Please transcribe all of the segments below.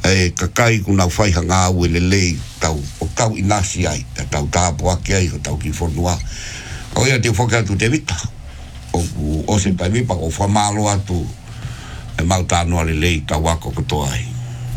e kakai kuna fai hanga u le tau o kau inasi ai tau tapo ki ai tau ki fonua o ia te foka tu te vita o se pai pa o fa malo atu e mauta no le tau ako ko ai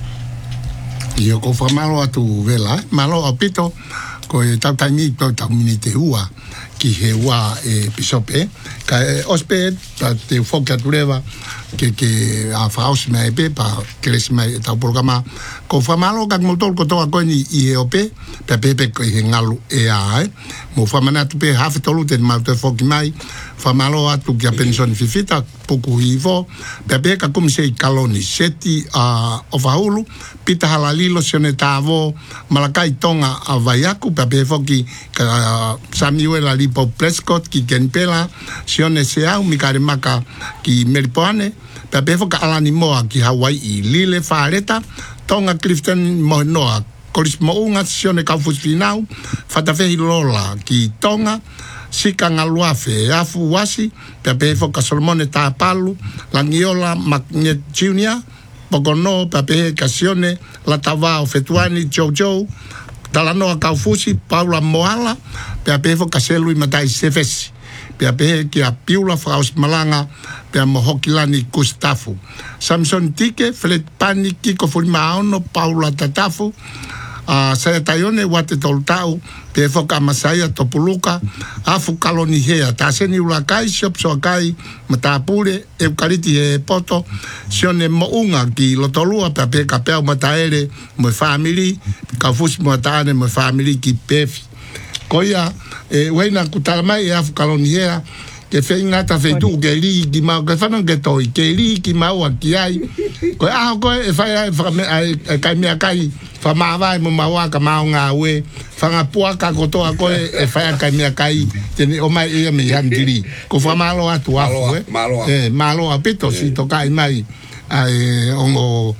io ko fa malo atu vela malo apito ko e tau tangi tau minite ua ki he ua e pisope ka ospe te foka tu leva que a faus me pe pa cres me ta programa ko fa malo ka motor ko to ko ni IOP pe ko ngalu e ai mo fa mana tu pe hafe tolu te mal te foki mai fa malo atu ki a pension fifita poku ivo pe ka kom se kaloni seti a ofaulu pita halalilo sione tavo malakai tonga a vaiaku pe foki ka Samuel Alipo Prescott ki kenpela sione se au mi kare maka ki Meripoane pe foka alani moa ki Hawaii lile fareta tonga Clifton Monoa koris mo unga sione ka fusfinau fatafe lola ki tonga sika ngaluafe afu wasi pe foka Solomone Tapalu Langiola Magnet Junior Pogono pe kasione la tava fetuani Jojo talanoa kaufusi Paula Moala pe foka selui matai sefesi pe ki a piula fraus malanga pe mohokilani Gustavo Samson Tike Fred Pani Kiko Fulmaono Paula Tatafu saya tayone wate toltau pe foka Masaya Topuluka afu kaloni hea taseni ulakai shop sokai matapure eukaliti e poto sione mounga ki lotolua pe kapea mataere mo family kafus mataane mo family ki pefi koia wena kutalmai afu kaloni hea ke feinga ta fetu ke li ki ma ke fana ke toi ke li ki ma wa ki ai ko ko e fa kai mi kai fa ma vai mo ma wa ka ma nga we fa nga pua ka ko to ko e fa kai mi kai teni o mai e mi handiri ko fa malo atu afu malo apito si to kai mai ai ongo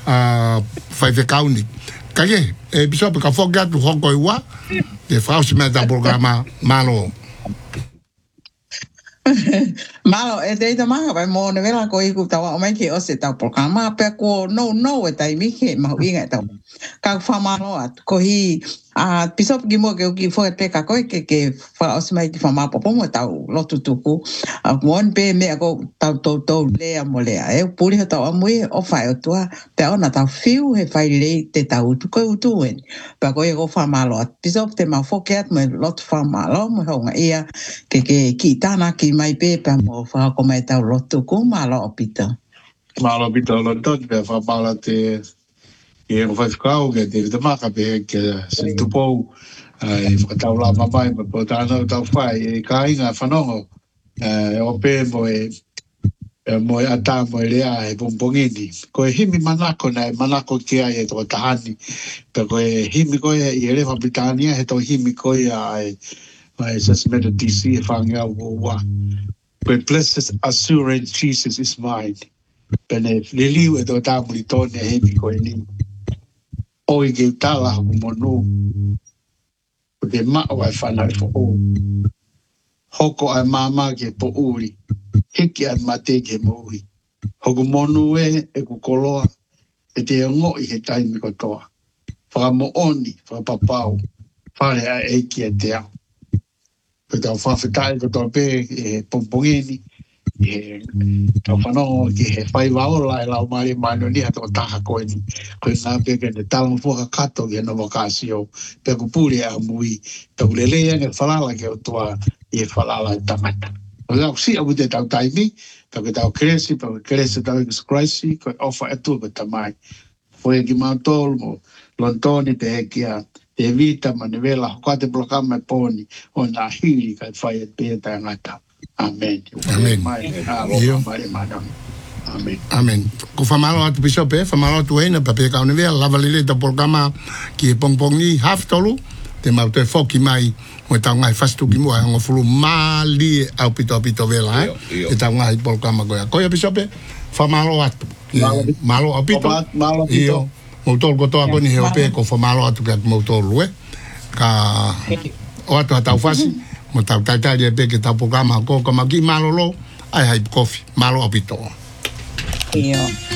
fa fe kauni kage e biso ka foga tu hoko iwa e fa o me da programa malo malo e te tama vai mo ne vela ko iku tawa o mai ke o se ta programa pe ko no e tai mi ke ma winga ta ka fa malo at ko hi a pisop gi mo ke fo pe ka ko ke fa o se mai ki fa ma po mo ta lo tutuku a mon pe me ko ta to le mo le e puri ta o mo o fa o tua pe ona ta fiu he fa le te ta u tu ko tu en pa ko e ko fa malo at pisop te ma fo ke at mo lot fa malo mo ho nga ia ke ki tana ki mai pe pa mo fa ko mai ta lotu ko malo opita lo tot pe fa malo te e o fa kau ke te ma ka pe ke se tu po e fa ta la ma mai po ta no ta fa e ka inga fa no o pe mo ata mo le a e bombongini ko himi manako na manako ki ai to tahani pe ko himi ko e le fa Britania he to himi ko ai ai sa smeta DC fa nga wa but blessed assurance Jesus is mine bene lili e do ta mulitone himi ko ni o i ge tala mo no de ma o fa na fo hoko ai mama ke po uri hiki at mate ke mohi hoko monu e ku koloa e te ngo i he taimi ko toa whaka mo oni whaka papau whare a eiki e te au pe tau whawhetai ko toa pe e pompongeni e tau whanongo ki he whai waola e lau mari mano ni hato taha koe ni koe ngā pe ke ne talang fuaka kato ki no wakasio pe ku puri a mui pe ku lelea nge whalala ke o toa i e whalala e tamata o lau si abu te tau taimi pe ke tau kresi pe ke kresi tau ingus kraisi koe ofa e tu pe tamai foi ki mautol mo lontoni te hekia te vita manivela kwa te programa poni o na hili kai fai e pe ta ngata amen amen amen ko famalo atu bisope famalo tu ena pape ka univea lava lele ta programa ki pongpongi haftolu te mau te foki mai mo ta ngai fastu ki mo ngo fulu mali au pito vela e ta ngai programa ko ya bisope famalo atu malo apito io motor ko to ko ni heope ko famalo atu ka motor lue ka o atu ata fasi mo ta dia pe ke ta programa ko ma ki malo lo ai hai coffee malo apito io